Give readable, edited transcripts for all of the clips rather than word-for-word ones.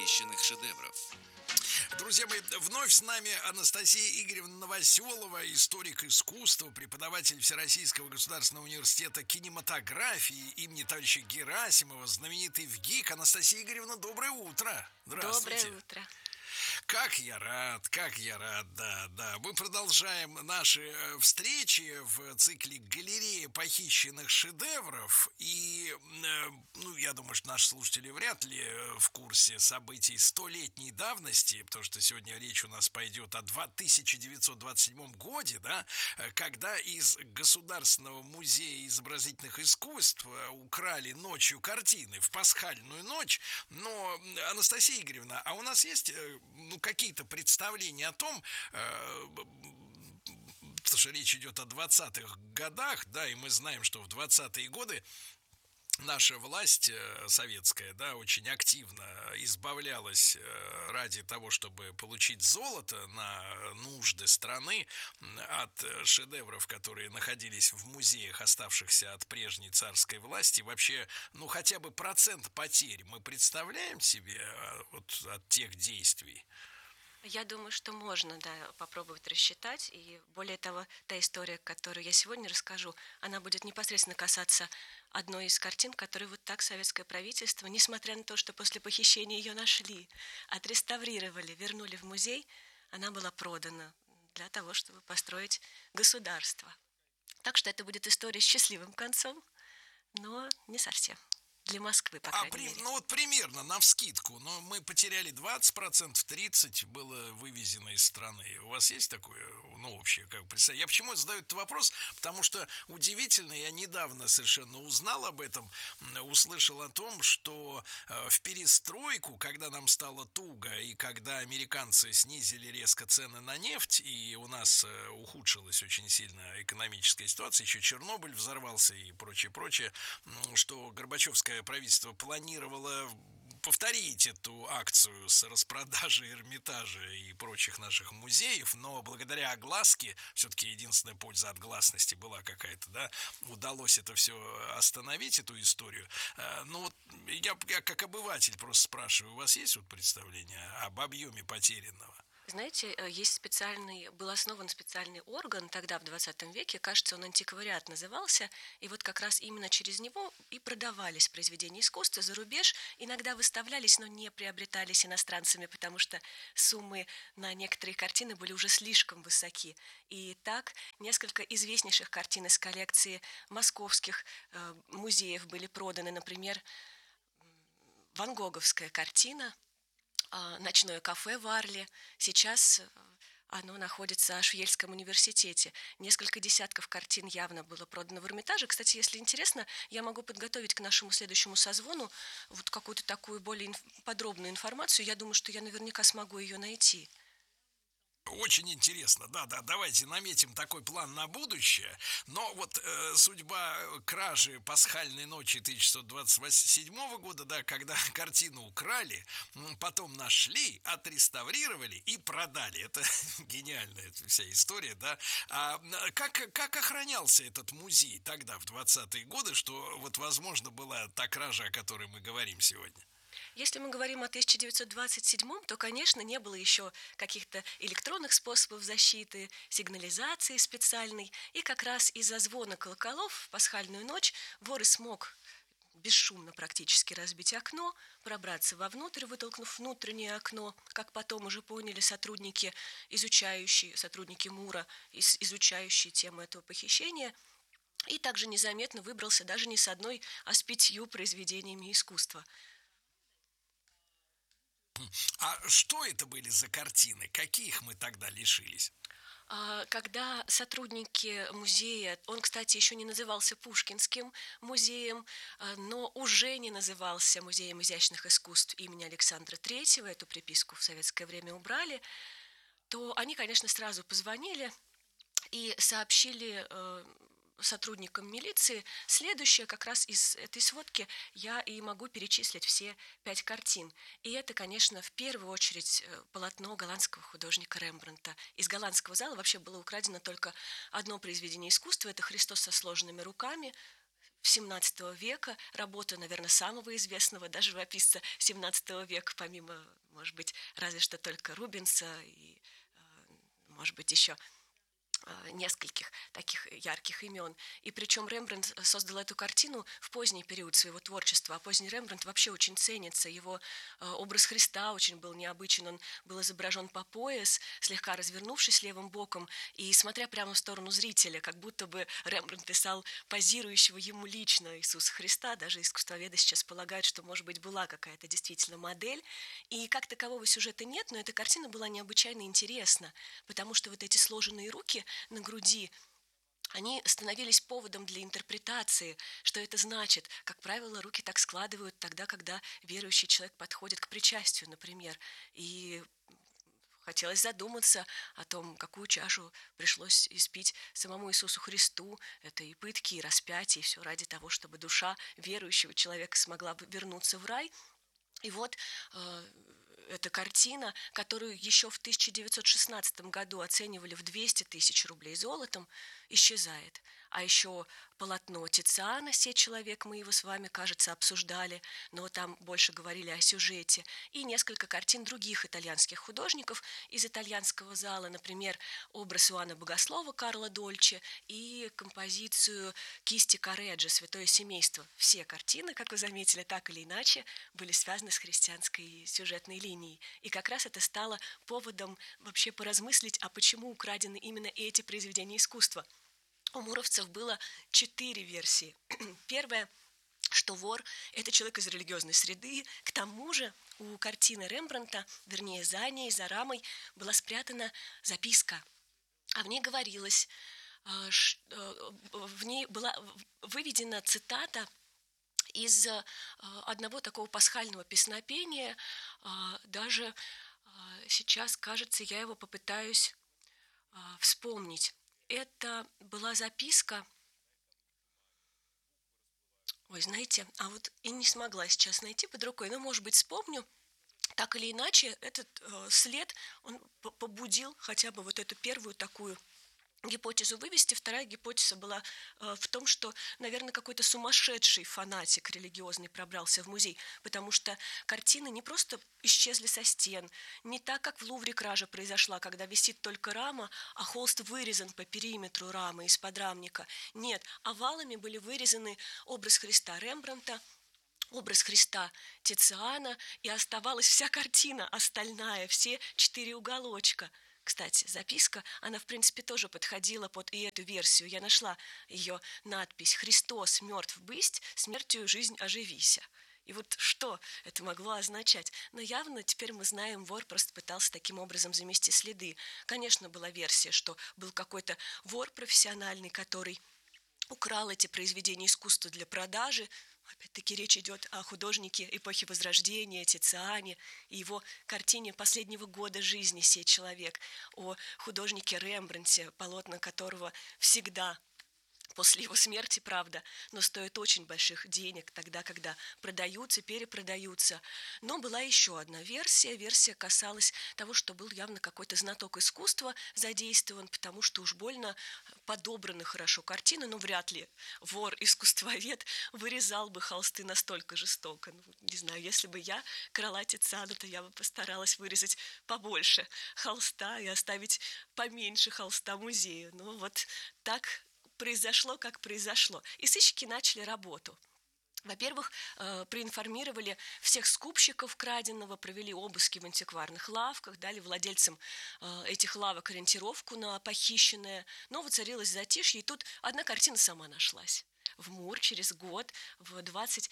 похищенных шедевров. Друзья мои, вновь с нами Анастасия Игоревна Новоселова, историк искусства, преподаватель Всероссийского государственного университета кинематографии имени товарища Герасимова, знаменитый ВГИК. Анастасия Игоревна, доброе утро. Здравствуйте. Доброе утро. Как я рад, да. Мы продолжаем наши встречи в цикле «Галерея похищенных шедевров». И, я думаю, что наши слушатели вряд ли в курсе событий столетней давности, потому что сегодня речь у нас пойдет о 1927 годе, да, когда из Государственного музея изобразительных искусств украли ночью картины в пасхальную ночь. Но, Анастасия Игоревна, а у нас есть какие-то представления о том, потому что речь идет о 20-х годах, да, и мы знаем, что в 20-е годы наша власть советская, да, очень активно избавлялась ради того, чтобы получить золото на нужды страны от шедевров, которые находились в музеях, оставшихся от прежней царской власти. Вообще, хотя бы процент потерь мы представляем себе вот от тех действий? Я думаю, что можно, да, попробовать рассчитать. И более того, та история, которую я сегодня расскажу, она будет непосредственно касаться одной из картин, которую вот так советское правительство, несмотря на то, что после похищения ее нашли, отреставрировали, вернули в музей, она была продана для того, чтобы построить государство. Так что это будет история с счастливым концом, но не совсем. Для Москвы, по крайней мере. Примерно, навскидку. Но мы потеряли 20%, 30% было вывезено из страны. У вас есть такое, общее, как представление? Я почему задаю этот вопрос? Потому что удивительно, я недавно совершенно узнал об этом, услышал о том, что в перестройку, когда нам стало туго, и когда американцы снизили резко цены на нефть, и у нас ухудшилась очень сильно экономическая ситуация, еще Чернобыль взорвался и прочее, что Горбачевская правительство планировало повторить эту акцию с распродажей Эрмитажа и прочих наших музеев, но благодаря огласке, все-таки единственная польза от гласности была какая-то, да, удалось это все остановить, эту историю. Я как обыватель просто спрашиваю, у вас есть представление об объеме потерянного? Знаете, был основан специальный орган тогда, в 20 веке, кажется, он антиквариат назывался, и вот как раз именно через него и продавались произведения искусства за рубеж, иногда выставлялись, но не приобретались иностранцами, потому что суммы на некоторые картины были уже слишком высоки. И так несколько известнейших картин из коллекции московских музеев были проданы, например, Ван Гоговская картина «Ночное кафе» в Арле. Сейчас оно находится аж в Ельском университете. Несколько десятков картин явно было продано в Эрмитаже. Кстати, если интересно, я могу подготовить к нашему следующему созвону вот какую-то такую более подробную информацию. Я думаю, что я наверняка смогу ее найти. Очень интересно, да, давайте наметим такой план на будущее. Но судьба кражи пасхальной ночи 1927 года, да, когда картину украли, потом нашли, отреставрировали и продали. Это гениальная вся история, да. А как охранялся этот музей тогда, в 20-е годы, что возможно была та кража, о которой мы говорим сегодня? Если мы говорим о 1927, то, конечно, не было еще каких-то электронных способов защиты, сигнализации специальной. И как раз из-за звона колоколов в пасхальную ночь вор и смог бесшумно практически разбить окно, пробраться вовнутрь, вытолкнув внутреннее окно, как потом уже поняли сотрудники МУРа, изучающие тему этого похищения, и также незаметно выбрался даже не с одной, а с 5 произведениями искусства. А что это были за картины? Каких мы тогда лишились? Когда сотрудники музея, он, кстати, еще не назывался Пушкинским музеем, но уже не назывался Музеем изящных искусств имени Александра III, эту приписку в советское время убрали, то они, конечно, сразу позвонили и сообщили сотрудникам милиции следующее. Как раз из этой сводки я и могу перечислить все 5 картин. И это, конечно, в первую очередь полотно голландского художника Рембрандта. Из голландского зала вообще было украдено только одно произведение искусства. Это «Христос со сложенными руками». XVII века, работа, наверное, самого известного, да, живописца XVII века, помимо, может быть, разве что только Рубенса и, может быть, еще нескольких таких ярких имен. И причем Рембрандт создал эту картину в поздний период своего творчества. А поздний Рембрандт вообще очень ценится. Его образ Христа очень был необычен. Он был изображен по пояс, слегка развернувшись левым боком и смотря прямо в сторону зрителя, как будто бы Рембрандт писал позирующего ему лично Иисуса Христа. Даже искусствоведы сейчас полагают, что, может быть, была какая-то действительно модель. И как такового сюжета нет, но эта картина была необычайно интересна, потому что вот эти сложенные руки на груди, они становились поводом для интерпретации, что это значит. Как правило, руки так складывают тогда, когда верующий человек подходит к причастию, например. И хотелось задуматься о том, какую чашу пришлось испить самому Иисусу Христу. Это и пытки, и распятие, и все ради того, чтобы душа верующего человека смогла бы вернуться в рай. И вот эта картина, которую еще в 1916 году оценивали в 200 тысяч рублей золотом, исчезает. А еще полотно Тициана «Се человек», мы его с вами, кажется, обсуждали, но там больше говорили о сюжете, и несколько картин других итальянских художников из итальянского зала, например, образ Иоанна Богослова Карло Дольче и композицию кисти Корреджо «Святое семейство». Все картины, как вы заметили, так или иначе были связаны с христианской сюжетной линией. И как раз это стало поводом вообще поразмыслить, а почему украдены именно эти произведения искусства. У муровцев было 4 версии. Первая, что вор – это человек из религиозной среды. К тому же у картины Рембрандта, вернее, за ней, за рамой, была спрятана записка. А в ней говорилось, в ней была выведена цитата из одного такого пасхального песнопения. Даже сейчас, кажется, я его попытаюсь вспомнить. Это была записка. Ой, знаете, а вот и не смогла сейчас найти под рукой, но, может быть, вспомню. Так или иначе, этот след, он побудил хотя бы вот эту первую такую гипотезу вывести. Вторая гипотеза была в том, что, наверное, какой-то сумасшедший фанатик религиозный пробрался в музей, потому что картины не просто исчезли со стен, не так, как в Лувре кража произошла, когда висит только рама, а холст вырезан по периметру рамы из-под рамника. Нет, овалами были вырезаны образ Христа Рембрандта, образ Христа Тициана, и оставалась вся картина остальная, все 4 уголочка. Кстати, записка, она, в принципе, тоже подходила под и эту версию. Я нашла ее надпись «Христос мертв бысть, смертью жизнь оживися». И вот что это могло означать? Но явно теперь мы знаем, вор просто пытался таким образом замести следы. Конечно, была версия, что был какой-то вор профессиональный, который украл эти произведения искусства для продажи. Опять-таки речь идет о художнике эпохи Возрождения, Тициане и его картине последнего года жизни «Сей человек», о художнике Рембрандте, полотна которого всегда после его смерти, правда, но стоит очень больших денег тогда, когда продаются, перепродаются. Но была еще одна версия. Версия касалась того, что был явно какой-то знаток искусства задействован, потому что уж больно подобраны хорошо картины, но вряд ли вор-искусствовед вырезал бы холсты настолько жестоко. Ну, не знаю, если бы я крала Тициана, то я бы постаралась вырезать побольше холста и оставить поменьше холста музею. Но вот так произошло, как произошло. И сыщики начали работу. Во-первых, проинформировали всех скупщиков краденого, провели обыски в антикварных лавках, дали владельцам этих лавок ориентировку на похищенное. Но воцарилось затишье, и тут одна картина сама нашлась. В Мур через год, в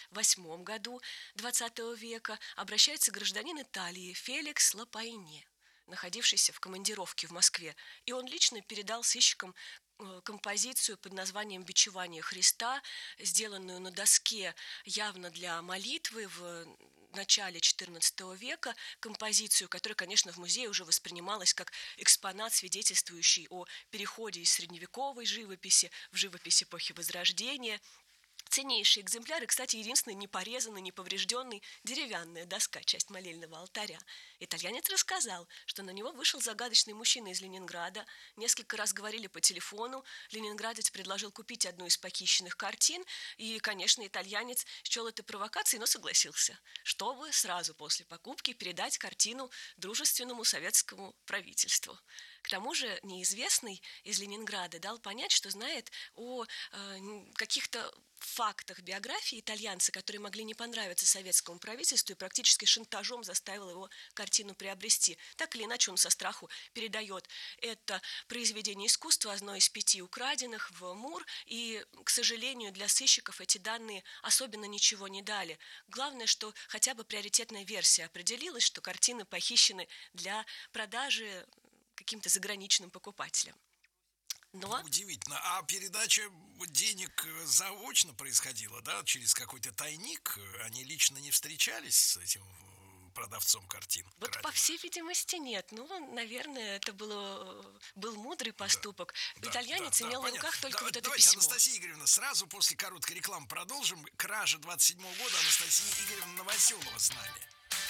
28 году 20 века, обращается гражданин Италии Феликс Лапайне, находившийся в командировке в Москве, и он лично передал сыщикам композицию под названием «Бичевание Христа», сделанную на доске явно для молитвы в начале XIV века, композицию, которая, конечно, в музее уже воспринималась как экспонат, свидетельствующий о переходе из средневековой живописи в живопись эпохи Возрождения. Ценнейший экземпляр и, кстати, единственный не порезанный, не поврежденный деревянная доска, часть молельного алтаря. Итальянец рассказал, что на него вышел загадочный мужчина из Ленинграда. Несколько раз говорили по телефону. Ленинградец предложил купить одну из похищенных картин. И, конечно, итальянец счел это провокацией, но согласился, чтобы сразу после покупки передать картину дружественному советскому правительству. К тому же неизвестный из Ленинграда дал понять, что знает о каких-то фактах биографии итальянца, которые могли не понравиться советскому правительству, и практически шантажом заставил его картину приобрести. Так или иначе он со страху передает это произведение искусства, одно из 5 украденных, в МУР, и, к сожалению, для сыщиков эти данные особенно ничего не дали. Главное, что хотя бы приоритетная версия определилась, что картины похищены для продажи каким-то заграничным покупателям. Но... Удивительно. А передача денег заочно происходила, да, через какой-то тайник? Они лично не встречались с этим продавцом картин? Вот, краденых? по всей видимости, нет. Ну, наверное, это был мудрый поступок. Да, Итальянец имел на руках только вот это давайте, письмо. Анастасия Игоревна, сразу после короткой рекламы продолжим. Кража 27-го года. Анастасия Игоревна Новоселова с нами.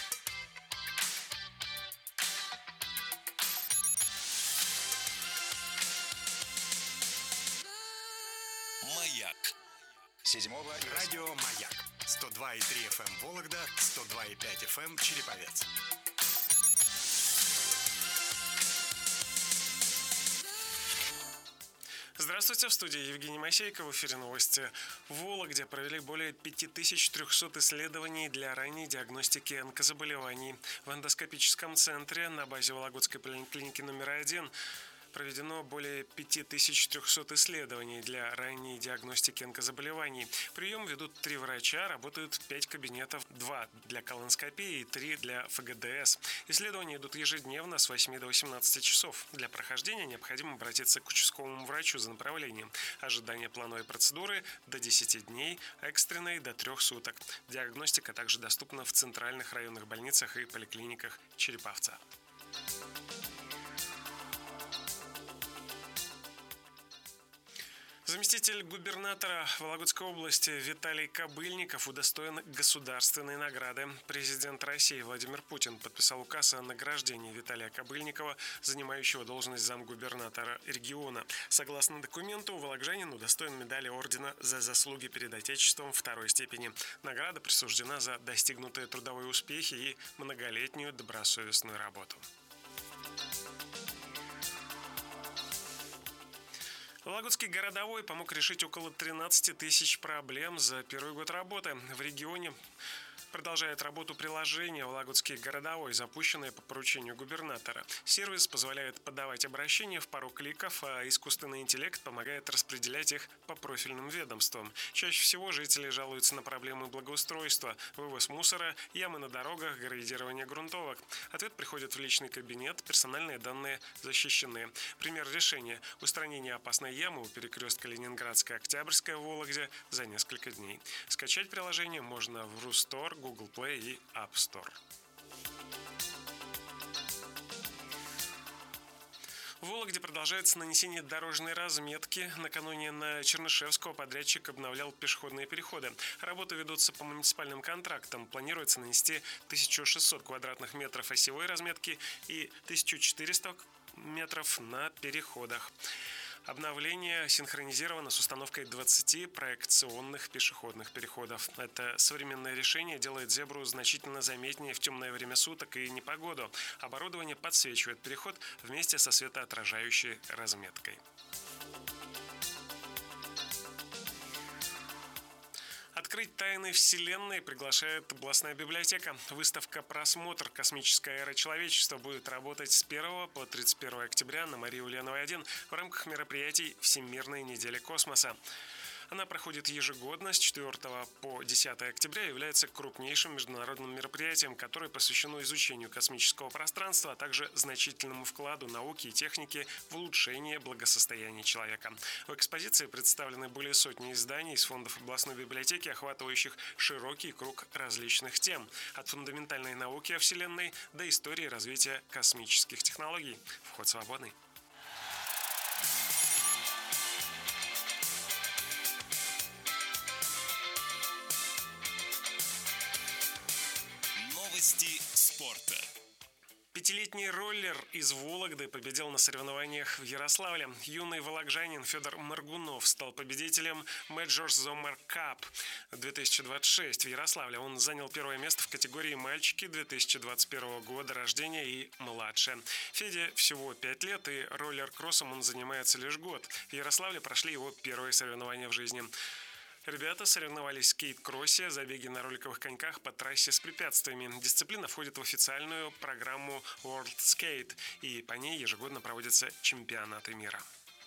Маяк. 7-го радио «Маяк». 102,3 FM Вологда, 102,5 FM Череповец. Здравствуйте, в студии Евгений Мосейко, в эфире новости. В Вологде провели более 5300 исследований для ранней диагностики онкозаболеваний. В эндоскопическом центре на базе Вологодской поликлиники номер 1 проведено более 5300 исследований для ранней диагностики онкозаболеваний. Прием ведут 3 врача, работают 5 кабинетов, 2 для колоноскопии и 3 для ФГДС. Исследования идут ежедневно с 8 до 18 часов. Для прохождения необходимо обратиться к участковому врачу за направлением. Ожидание плановой процедуры до 10 дней, экстренной до 3 суток. Диагностика также доступна в центральных районных больницах и поликлиниках Череповца. Заместитель губернатора Вологодской области Виталий Кобыльников удостоен государственной награды. Президент России Владимир Путин подписал указ о награждении Виталия Кобыльникова, занимающего должность замгубернатора региона. Согласно документу, вологоданин удостоен медали ордена за заслуги перед Отечеством 2-й степени. Награда присуждена за достигнутые трудовые успехи и многолетнюю добросовестную работу. Вологодский городовой помог решить около 13 тысяч проблем за первый год работы. В регионе продолжает работу приложение «Вологодский городовой», запущенное по поручению губернатора. Сервис позволяет подавать обращения в пару кликов, а искусственный интеллект помогает распределять их по профильным ведомствам. Чаще всего жители жалуются на проблемы благоустройства, вывоз мусора, ямы на дорогах, гравидирование грунтовок. Ответ приходит в личный кабинет, персональные данные защищены. Пример решения – устранение опасной ямы у перекрестка Ленинградская, Октябрьская в Вологде за несколько дней. Скачать приложение можно в Рустор, Google Play и App Store. В Вологде продолжается нанесение дорожной разметки. Накануне на Чернышевского подрядчик обновлял пешеходные переходы. Работы ведутся по муниципальным контрактам. Планируется нанести 1600 квадратных метров осевой разметки и 1400 метров на переходах. Обновление синхронизировано с установкой 20 проекционных пешеходных переходов. Это современное решение делает зебру значительно заметнее в темное время суток и непогоду. Оборудование подсвечивает переход вместе со светоотражающей разметкой. Открыть тайны Вселенной приглашает областная библиотека. Выставка «Просмотр. Космическая эра человечества» будет работать с 1 по 31 октября на Марии Ульяновой 1 в рамках мероприятий Всемирной недели космоса. Она проходит ежегодно с 4 по 10 октября и является крупнейшим международным мероприятием, которое посвящено изучению космического пространства, а также значительному вкладу науки и техники в улучшение благосостояния человека. В экспозиции представлены более сотни изданий из фондов областной библиотеки, охватывающих широкий круг различных тем, от фундаментальной науки о Вселенной до истории развития космических технологий. Вход свободный. Новости спорта. Пятилетний роллер из Вологды победил на соревнованиях в Ярославле. Юный вологжанин Федор Моргунов стал победителем Majors Zomar Cup 2026 в Ярославле. Он занял первое место в категории мальчики 2021 года рождения и младше. Феде всего 5 лет, и роллер-кроссом он занимается лишь год. В Ярославле прошли его первые соревнования в жизни. Ребята соревновались в скейт-кроссе, забеги на роликовых коньках по трассе с препятствиями. Дисциплина входит в официальную программу World Skate, и по ней ежегодно проводятся чемпионаты мира.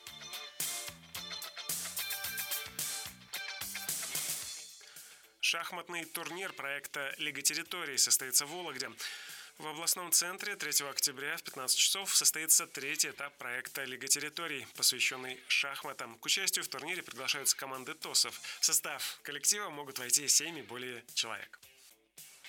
Шахматный турнир проекта «Лига территорий» состоится в Вологде. В областном центре 3 октября в 15 часов состоится третий этап проекта «Лига территорий», посвященный шахматам. К участию в турнире приглашаются команды ТОСов. В состав коллектива могут войти 7 и более человек.